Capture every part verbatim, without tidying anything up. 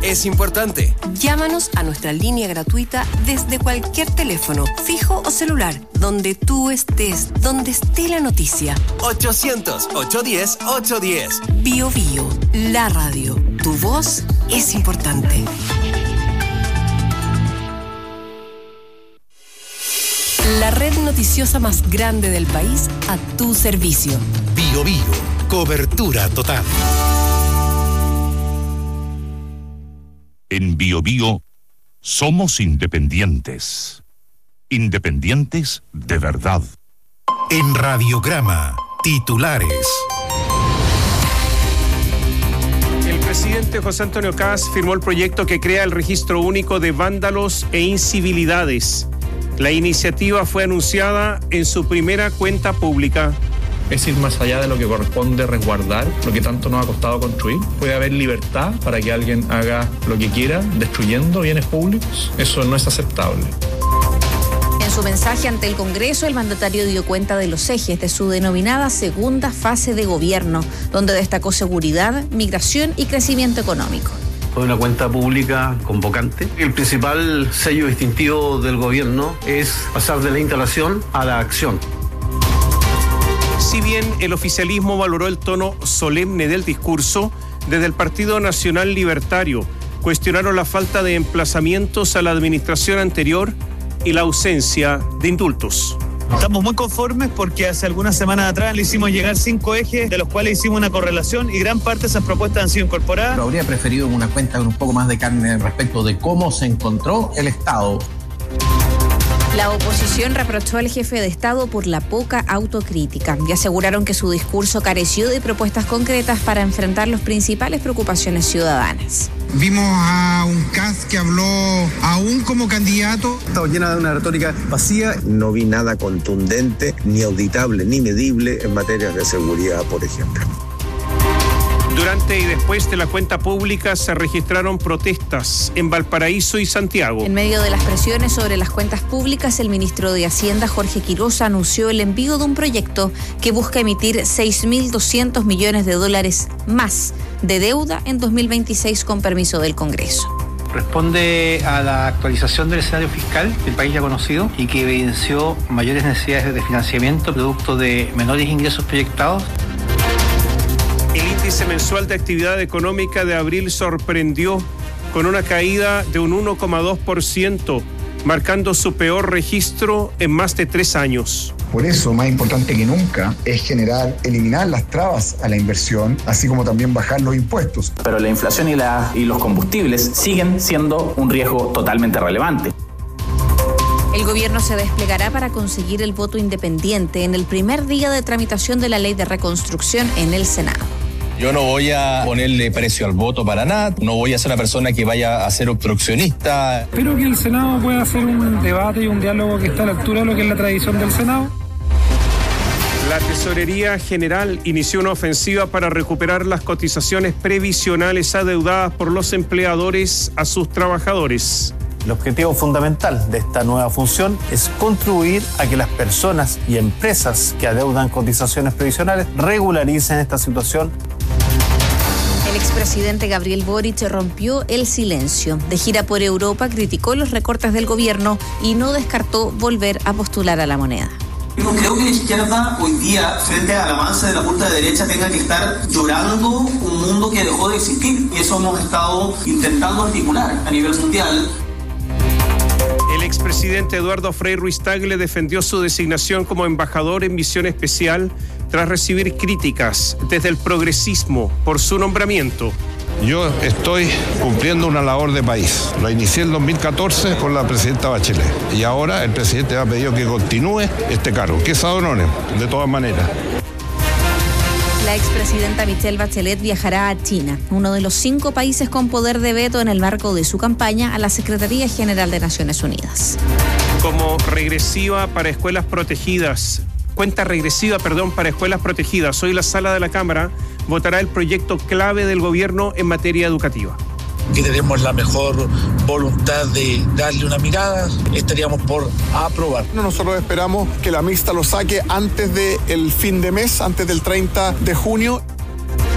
es importante. Llámanos a nuestra línea gratuita desde cualquier teléfono, fijo o celular, donde tú estés, donde esté la noticia. ochocientos, ochocientos diez, ochocientos diez. Bio Bio, la radio. Tu voz es importante. La red noticiosa más grande del país a tu servicio. Bio Bio, cobertura total. En Bio Bio somos independientes. Independientes de verdad. En Radiograma, titulares. El presidente José Antonio Kast firmó el proyecto que crea el registro único de vándalos e incivilidades. La iniciativa fue anunciada en su primera cuenta pública. Es ir más allá de lo que corresponde resguardar, lo que tanto nos ha costado construir. Puede haber libertad para que alguien haga lo que quiera, destruyendo bienes públicos. Eso no es aceptable. En su mensaje ante el Congreso, el mandatario dio cuenta de los ejes de su denominada segunda fase de gobierno, donde destacó seguridad, migración y crecimiento económico. Fue una cuenta pública convocante. El principal sello distintivo del gobierno es pasar de la instalación a la acción. Si bien el oficialismo valoró el tono solemne del discurso, desde el Partido Nacional Libertario cuestionaron la falta de emplazamientos a la administración anterior y la ausencia de indultos. Estamos muy conformes porque hace algunas semanas atrás le hicimos llegar cinco ejes, de los cuales hicimos una correlación y gran parte de esas propuestas han sido incorporadas. Pero habría preferido una cuenta con un poco más de carne respecto de cómo se encontró el Estado. La oposición reprochó al jefe de Estado por la poca autocrítica y aseguraron que su discurso careció de propuestas concretas para enfrentar las principales preocupaciones ciudadanas. Vimos a un Kast que habló aún como candidato. Estaba llena de una retórica vacía. No vi nada contundente, ni auditable, ni medible en materias de seguridad, por ejemplo. Durante y después de la cuenta pública se registraron protestas en Valparaíso y Santiago. En medio de las presiones sobre las cuentas públicas, el ministro de Hacienda, Jorge Quiroz, anunció el envío de un proyecto que busca emitir seis mil doscientos millones de dólares más de deuda en dos mil veintiséis con permiso del Congreso. Responde a la actualización del escenario fiscal del país ya conocido y que evidenció mayores necesidades de financiamiento producto de menores ingresos proyectados. El índice mensual de actividad económica de abril sorprendió con una caída de un uno coma dos por ciento, marcando su peor registro en más de tres años. Por eso, más importante que nunca, es generar, eliminar las trabas a la inversión, así como también bajar los impuestos. Pero la inflación y, la, y los combustibles siguen siendo un riesgo totalmente relevante. El gobierno se desplegará para conseguir el voto independiente en el primer día de tramitación de la ley de reconstrucción en el Senado. Yo no voy a ponerle precio al voto para nada, no voy a ser una persona que vaya a ser obstruccionista. Espero que el Senado pueda hacer un debate y un diálogo que está a la altura de lo que es la tradición del Senado. La Tesorería General inició una ofensiva para recuperar las cotizaciones previsionales adeudadas por los empleadores a sus trabajadores. El objetivo fundamental de esta nueva función es contribuir a que las personas y empresas que adeudan cotizaciones previsionales regularicen esta situación. El expresidente Gabriel Boric rompió el silencio. De gira por Europa, criticó los recortes del gobierno y no descartó volver a postular a la moneda. Yo no creo que la izquierda hoy día, frente al avance de la ultra derecha, tenga que estar llorando un mundo que dejó de existir. Y eso hemos estado intentando articular a nivel mundial. El expresidente Eduardo Frei Ruiz-Tagle defendió su designación como embajador en misión especial tras recibir críticas desde el progresismo por su nombramiento. Yo estoy cumpliendo una labor de país. Lo inicié en dos mil catorce con la presidenta Bachelet y ahora el presidente me ha pedido que continúe este cargo, que es ad honorem, de todas maneras. La expresidenta Michelle Bachelet viajará a China, uno de los cinco países con poder de veto en el marco de su campaña a la Secretaría General de Naciones Unidas. Como regresiva para escuelas protegidas, cuenta regresiva, perdón, para escuelas protegidas, hoy la sala de la Cámara votará el proyecto clave del gobierno en materia educativa. Que tenemos la mejor voluntad de darle una mirada, estaríamos por aprobar. Nosotros esperamos que la mixta lo saque antes del fin de mes, antes del treinta de junio.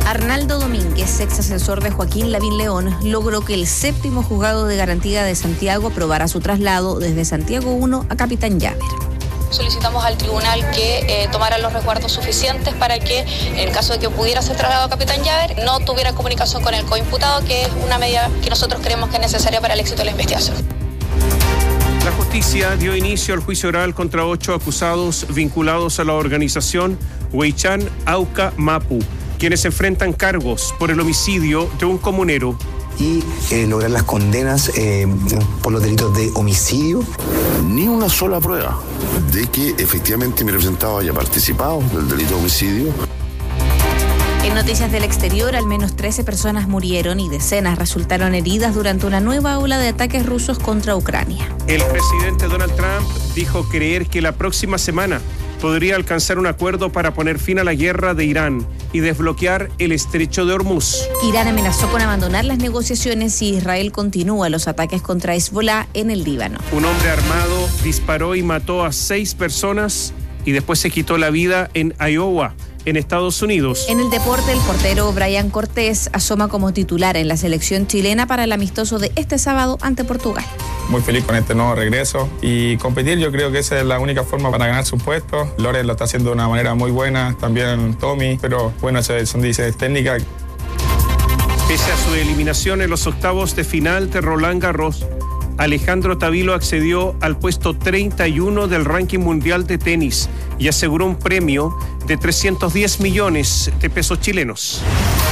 Arnaldo Domínguez, ex asesor de Joaquín Lavín León, logró que el séptimo juzgado de garantía de Santiago aprobara su traslado desde Santiago uno a Capitán Llaver. Solicitamos al tribunal que eh, tomara los resguardos suficientes para que, en el caso de que pudiera ser trasladado a Capitán Llaver, no tuviera comunicación con el coimputado, que es una medida que nosotros creemos que es necesaria para el éxito de la investigación. La justicia dio inicio al juicio oral contra ocho acusados vinculados a la organización Huaychán Auca Mapu, quienes enfrentan cargos por el homicidio de un comunero. Y eh, lograr las condenas eh, por los delitos de homicidio. Ni una sola prueba de que efectivamente mi representado haya participado del delito de homicidio. En noticias del exterior, al menos trece personas murieron y decenas resultaron heridas durante una nueva ola de ataques rusos contra Ucrania. El presidente Donald Trump dijo creer que la próxima semana podría alcanzar un acuerdo para poner fin a la guerra de Irán y desbloquear el estrecho de Hormuz. Irán amenazó con abandonar las negociaciones si Israel continúa los ataques contra Hezbollah en el Líbano. Un hombre armado disparó y mató a seis personas y después se quitó la vida en Iowa, en Estados Unidos. En el deporte, el portero Brian Cortés asoma como titular en la selección chilena para el amistoso de este sábado ante Portugal. Muy feliz con este nuevo regreso y competir, yo creo que esa es la única forma para ganar su puesto. Loren lo está haciendo de una manera muy buena, también Tommy, pero bueno, son decisiones técnicas. Pese a su eliminación en los octavos de final de Roland Garros, Alejandro Tavilo accedió al puesto treinta y uno del ranking mundial de tenis y aseguró un premio de trescientos diez millones de pesos chilenos.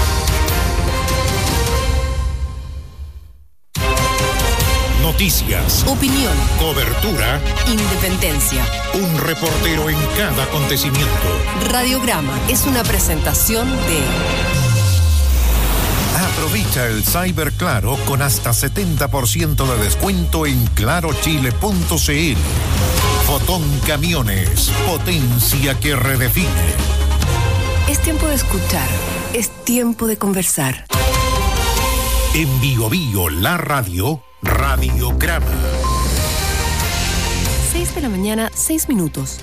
Noticias, opinión, cobertura, independencia. Un reportero en cada acontecimiento. Radiograma es una presentación de... Aprovecha el Cyber Claro con hasta setenta por ciento de descuento en claro chile punto c l. Fotón Camiones, potencia que redefine. Es tiempo de escuchar, es tiempo de conversar. En Bio Bio, la radio, Radiograma. seis de la mañana, seis minutos.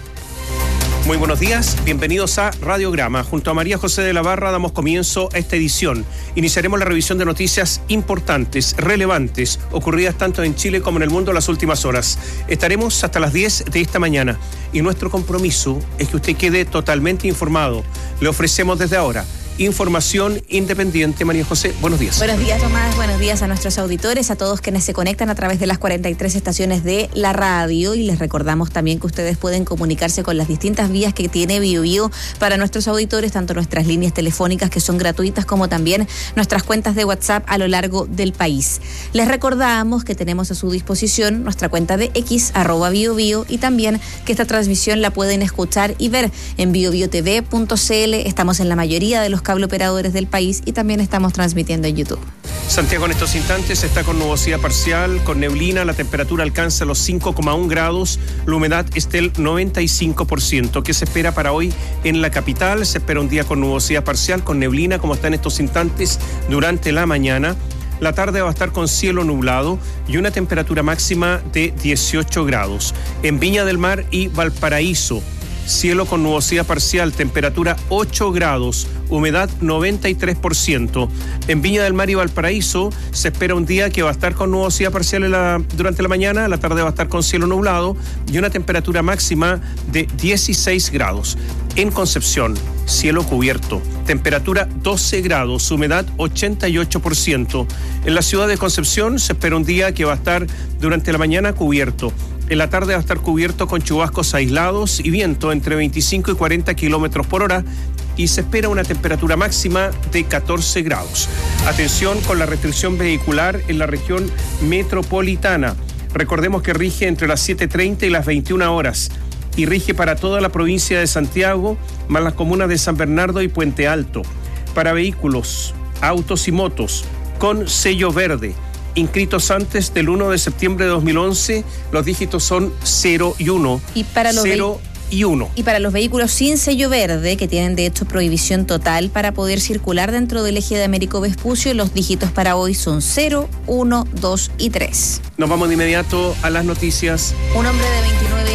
Muy buenos días, bienvenidos a Radiograma. Junto a María José de la Barra damos comienzo a esta edición. Iniciaremos la revisión de noticias importantes, relevantes, ocurridas tanto en Chile como en el mundo en las últimas horas. Estaremos hasta las diez de esta mañana y nuestro compromiso es que usted quede totalmente informado. Le ofrecemos desde ahora información independiente. María José, buenos días. Buenos días, Tomás. Buenos días a nuestros auditores, a todos quienes se conectan a través de las cuarenta y tres estaciones de la radio. Y les recordamos también que ustedes pueden comunicarse con las distintas vías que tiene Bio Bio para nuestros auditores, tanto nuestras líneas telefónicas que son gratuitas como también nuestras cuentas de WhatsApp a lo largo del país. Les recordamos que tenemos a su disposición nuestra cuenta de X, arroba Bio Bio, y también que esta transmisión la pueden escuchar y ver en bio bio t v punto c l. Estamos en la mayoría de los cable operadores del país y también estamos transmitiendo en YouTube. Santiago en estos instantes está con nubosidad parcial, con neblina, la temperatura alcanza los cinco coma uno grados, la humedad está del noventa y cinco por ciento. ¿Qué se espera para hoy en la capital? Se espera un día con nubosidad parcial, con neblina, como está en estos instantes durante la mañana. La tarde va a estar con cielo nublado y una temperatura máxima de dieciocho grados. En Viña del Mar y Valparaíso, cielo con nubosidad parcial, temperatura ocho grados, humedad noventa y tres por ciento. En Viña del Mar y Valparaíso se espera un día que va a estar con nubosidad parcial en la, durante la mañana, la tarde va a estar con cielo nublado y una temperatura máxima de dieciséis grados. En Concepción, cielo cubierto, temperatura doce grados, humedad ochenta y ocho por ciento. En la ciudad de Concepción se espera un día que va a estar durante la mañana cubierto. En la tarde va a estar cubierto con chubascos aislados y viento entre veinticinco y cuarenta kilómetros por hora y se espera una temperatura máxima de catorce grados. Atención con la restricción vehicular en la región metropolitana. Recordemos que rige entre las siete treinta y las veintiuna horas y rige para toda la provincia de Santiago, más las comunas de San Bernardo y Puente Alto. Para vehículos, autos y motos con sello verde, inscritos antes del uno de septiembre de dos mil once, los dígitos son cero y uno. Y para los cero y uno. Y para los vehículos sin sello verde, que tienen de hecho prohibición total para poder circular dentro del eje de Américo Vespucio, los dígitos para hoy son cero, uno, dos y tres. Nos vamos de inmediato a las noticias. Un hombre de veintinueve años murió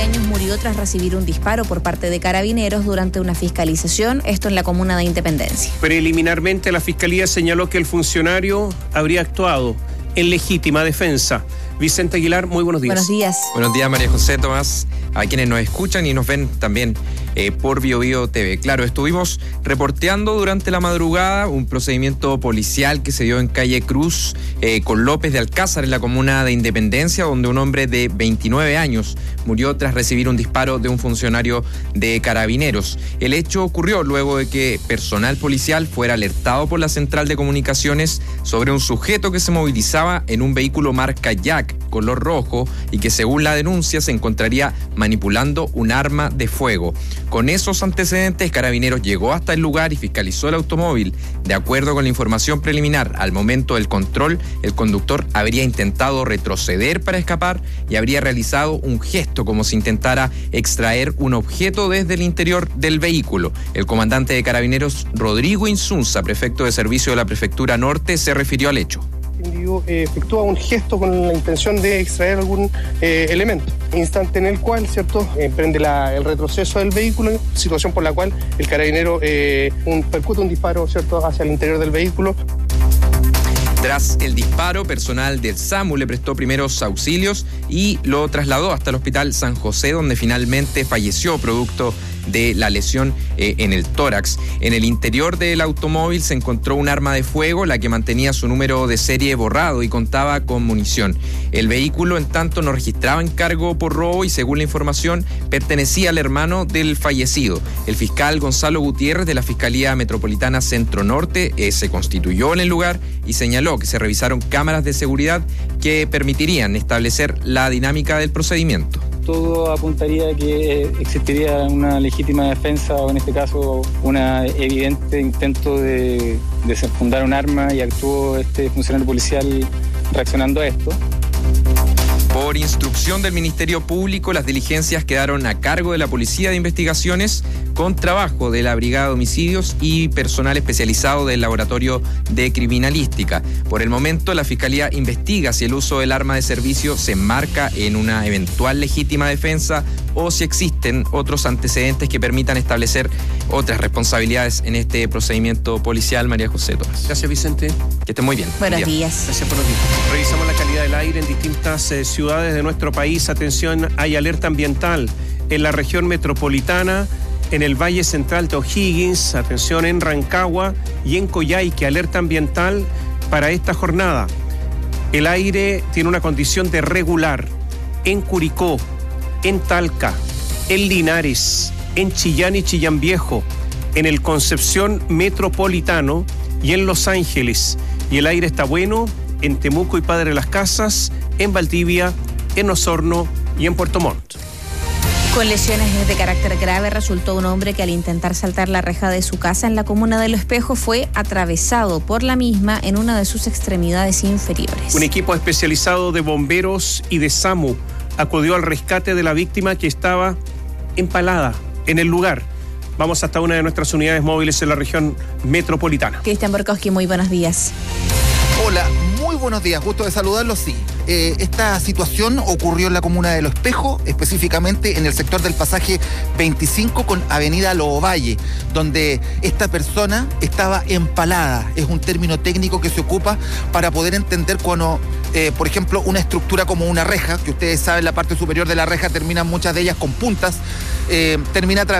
murió tras recibir un disparo por parte de carabineros durante una fiscalización, esto en la comuna de Independencia. Preliminarmente, la Fiscalía señaló que el funcionario habría actuado en legítima defensa. Vicente Aguilar, muy buenos días. Buenos días. Buenos días, María José, Tomás, a quienes nos escuchan y nos ven también eh, por Bio Bio T V. Claro, estuvimos reporteando durante la madrugada un procedimiento policial que se dio en calle Cruz eh, con López de Alcázar, en la comuna de Independencia, donde un hombre de veintinueve años murió tras recibir un disparo de un funcionario de carabineros. El hecho ocurrió luego de que personal policial fuera alertado por la central de comunicaciones sobre un sujeto que se movilizaba en un vehículo marca Jack color rojo y que, según la denuncia, se encontraría manipulando un arma de fuego. Con esos antecedentes, Carabineros llegó hasta el lugar y fiscalizó el automóvil. De acuerdo con la información preliminar, al momento del control, el conductor habría intentado retroceder para escapar y habría realizado un gesto como si intentara extraer un objeto desde el interior del vehículo. El comandante de Carabineros, Rodrigo Insunza, prefecto de servicio de la Prefectura Norte, se refirió al hecho. El individuo eh, efectúa un gesto con la intención de extraer algún eh, elemento, instante en el cual, ¿cierto?, emprende la, el retroceso del vehículo, situación por la cual el carabinero eh, un, percute un disparo, ¿cierto?, hacia el interior del vehículo. Tras el disparo, personal del SAMU le prestó primeros auxilios y lo trasladó hasta el Hospital San José, donde finalmente falleció producto de la lesión eh, en el tórax. En el interior del automóvil se encontró un arma de fuego, la que mantenía su número de serie borrado y contaba con munición. El vehículo, en tanto, no registraba encargo por robo y, según la información, pertenecía al hermano del fallecido. El fiscal Gonzalo Gutiérrez, de la Fiscalía Metropolitana Centro Norte, eh, se constituyó en el lugar y señaló que se revisaron cámaras de seguridad que permitirían establecer la dinámica del procedimiento. Todo apuntaría a que existiría una legítima defensa, o en este caso un evidente intento de desenfundar un arma, y actuó este funcionario policial reaccionando a esto. Por instrucción del Ministerio Público, las diligencias quedaron a cargo de la Policía de Investigaciones, con trabajo de la Brigada de Homicidios y personal especializado del Laboratorio de Criminalística. Por el momento, la Fiscalía investiga si el uso del arma de servicio se enmarca en una eventual legítima defensa o si existen otros antecedentes que permitan establecer otras responsabilidades en este procedimiento policial. María José Tomás. Gracias, Vicente. Que estén muy bien. Buenos días. Gracias por los días. Revisamos la calidad del aire en distintas eh, ciudades de nuestro país. Atención, hay alerta ambiental en la región metropolitana, en el Valle Central de O'Higgins, atención en Rancagua y en Coyhaique, alerta ambiental para esta jornada. El aire tiene una condición de regular en Curicó, en Talca, en Linares, en Chillán y Chillán Viejo, en el Concepción Metropolitano y en Los Ángeles. Y el aire está bueno en Temuco y Padre Las Casas, en Valdivia, en Osorno y en Puerto Montt. Con lesiones de carácter grave resultó un hombre que, al intentar saltar la reja de su casa en la comuna de Lo Espejo, fue atravesado por la misma en una de sus extremidades inferiores. Un equipo especializado de bomberos y de SAMU acudió al rescate de la víctima, que estaba empalada en el lugar. Vamos hasta una de nuestras unidades móviles en la región metropolitana. Cristian Borkowski, muy buenos días. Hola, muy buenos días, gusto de saludarlos, sí. Eh, esta situación ocurrió en la comuna de Lo Espejo, específicamente en el sector del pasaje veinticinco con avenida Loovalle, donde esta persona estaba empalada. Es un término técnico que se ocupa para poder entender cuando, eh, por ejemplo, una estructura como una reja, que ustedes saben, la parte superior de la reja terminan muchas de ellas con puntas, eh, termina